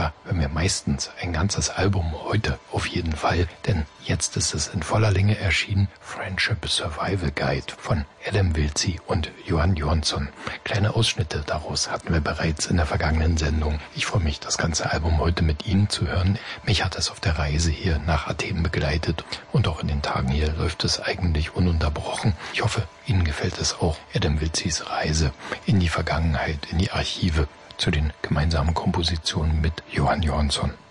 da hören wir meistens ein ganzes Album, heute auf jeden Fall, denn jetzt ist es in voller Länge erschienen, Friendship Survival Guide von Adam Wiltzy und Johan Jonsson. Kleine Ausschnitte daraus hatten wir bereits in der vergangenen Sendung. Ich freue mich, das ganze Album heute mit Ihnen zu hören. Mich hat es auf der Reise hier nach Athen begleitet und auch in den Tagen hier läuft es eigentlich ununterbrochen. Ich hoffe, Ihnen gefällt es auch, Adam Wiltzys Reise in die Vergangenheit, in die Archive zu den gemeinsamen Kompositionen mit Johan Jonsson.